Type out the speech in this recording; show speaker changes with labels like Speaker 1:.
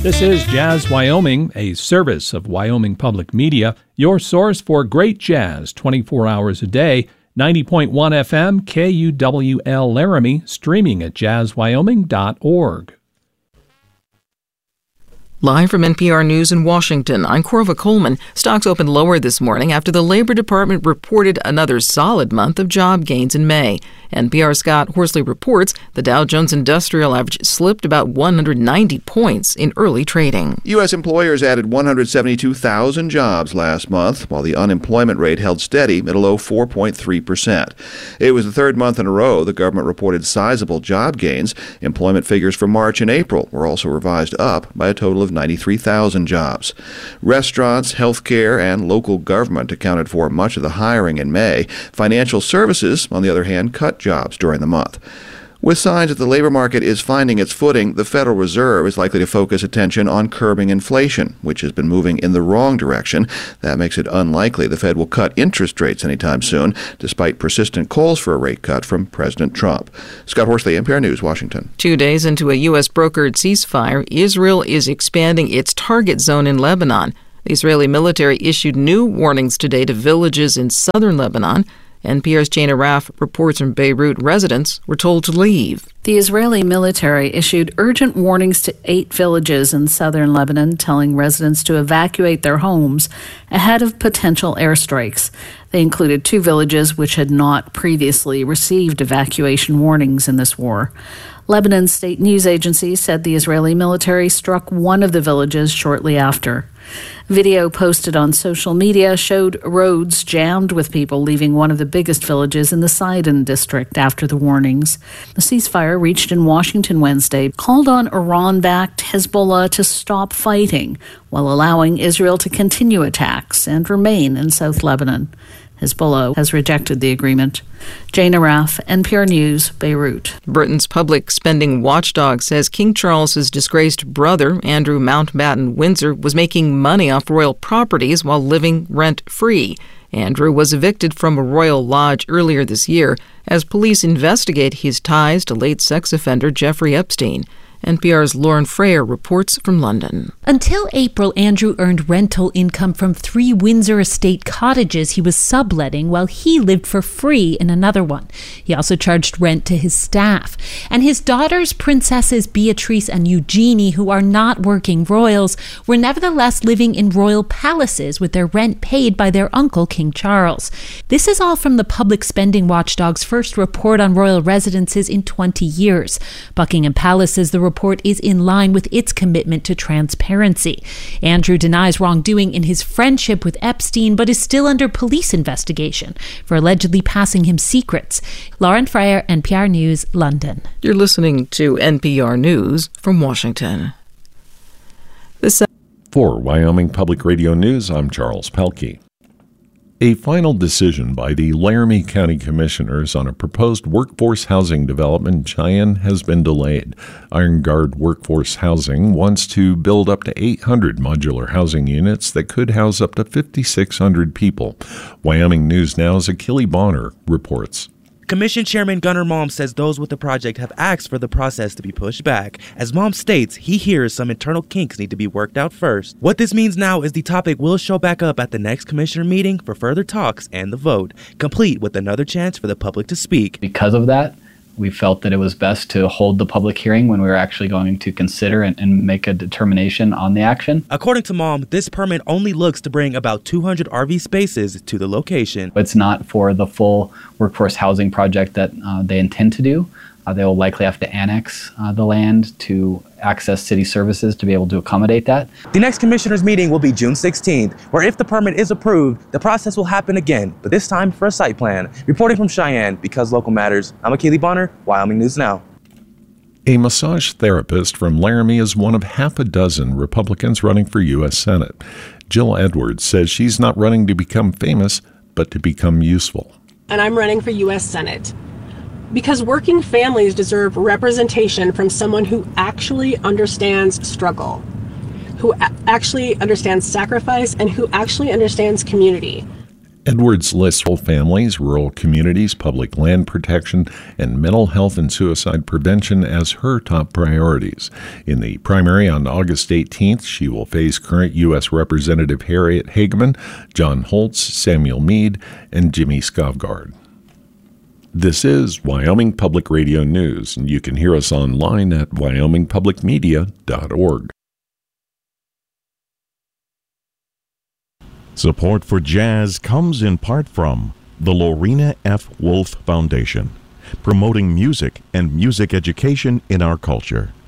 Speaker 1: This is Jazz Wyoming, a service of Wyoming Public Media, your source for great jazz 24 hours a day. 90.1 FM, KUWL Laramie, streaming at jazzwyoming.org.
Speaker 2: Live from NPR News in Washington, I'm Corva Coleman. Stocks opened lower this morning after the Labor Department reported another solid month of job gains in May. NPR's Scott Horsley reports the Dow Jones Industrial Average slipped about 190 points in early trading.
Speaker 3: U.S. employers added 172,000 jobs last month, while the unemployment rate held steady at a low 4.3%. It was the third month in a row the government reported sizable job gains. Employment figures for March and April were also revised up by a total of 93,000 jobs. Restaurants, healthcare, and local government accounted for much of the hiring in May. Financial services, on the other hand, cut jobs during the month. With signs that the labor market is finding its footing, the Federal Reserve is likely to focus attention on curbing inflation, which has been moving in the wrong direction. That makes it unlikely the Fed will cut interest rates anytime soon, despite persistent calls for a rate cut from President Trump. Scott Horsley, NPR News, Washington.
Speaker 2: 2 days into a U.S. brokered ceasefire, Israel is expanding its target zone in Lebanon. The Israeli military issued new warnings today to villages in southern Lebanon. NPR's Jana Raff reports from Beirut residents were told to leave.
Speaker 4: The Israeli military issued urgent warnings to 8 villages in southern Lebanon, telling residents to evacuate their homes ahead of potential airstrikes. They included 2 villages which had not previously received evacuation warnings in this war. Lebanon's state news agency said the Israeli military struck one of the villages shortly after. Video posted on social media showed roads jammed with people leaving one of the biggest villages in the Sidon district after the warnings. The ceasefire reached in Washington Wednesday called on Iran-backed Hezbollah to stop fighting while allowing Israel to continue attacks and remain in South Lebanon. Hezbollah has rejected the agreement. Jana Raff, NPR News, Beirut.
Speaker 2: Britain's public spending watchdog says King Charles's disgraced brother, Andrew Mountbatten Windsor, was making money off royal properties while living rent-free. Andrew was evicted from a royal lodge earlier this year as police investigate his ties to late sex offender Jeffrey Epstein. NPR's Lauren Freyer reports from London.
Speaker 5: Until April, Andrew earned rental income from 3 Windsor estate cottages he was subletting while he lived for free in another one. He also charged rent to his staff. And his daughters, Princesses Beatrice and Eugenie, who are not working royals, were nevertheless living in royal palaces with their rent paid by their uncle, King Charles. This is all from the public spending watchdog's first report on royal residences in 20 years. Buckingham Palace says the report is in line with its commitment to transparency. Andrew denies wrongdoing in his friendship with Epstein, but is still under police investigation for allegedly passing him secrets. Lauren Freyer, NPR News, London.
Speaker 2: You're listening to NPR News from Washington.
Speaker 6: For Wyoming Public Radio News, I'm Charles Pelkey. A final decision by the Laramie County Commissioners on a proposed workforce housing development in Cheyenne has been delayed. Iron Guard Workforce Housing wants to build up to 800 modular housing units that could house up to 5,600 people. Wyoming News Now's Achille Bonner reports.
Speaker 7: Commission Chairman Gunnar Malm says those with the project have asked for the process to be pushed back. As Malm states, he hears some internal kinks need to be worked out first. What this means now is the topic will show back up at the next commissioner meeting for further talks and the vote, complete with another chance for the public to speak.
Speaker 8: Because of that, we felt that it was best to hold the public hearing when we were actually going to consider and make a determination on the action.
Speaker 7: According to Malm, this permit only looks to bring about 200 RV spaces to the location.
Speaker 8: It's not for the full workforce housing project that they intend to do. They will likely have to annex the land to access city services to be able to accommodate that.
Speaker 7: The next commissioners meeting will be June 16th, where if the permit is approved, the process will happen again, but this time for a site plan. Reporting from Cheyenne, because local matters, I'm Achille Bonner, Wyoming News Now.
Speaker 6: A massage therapist from Laramie is one of half a dozen Republicans running for U.S. Senate. Jill Edwards says she's not running to become famous, but to become useful.
Speaker 9: And I'm running for U.S. Senate. Because working families deserve representation from someone who actually understands struggle, who actually understands sacrifice, and who actually understands community.
Speaker 6: Edwards lists families, rural communities, public land protection, and mental health and suicide prevention as her top priorities. In the primary on August 18th, she will face current U.S. Representative Harriet Hageman, John Holtz, Samuel Meade, and Jimmy Skovgard. This is Wyoming Public Radio News, and you can hear us online at wyomingpublicmedia.org.
Speaker 10: Support for jazz comes in part from the Lorena F. Wolf Foundation, promoting music and music education in our culture.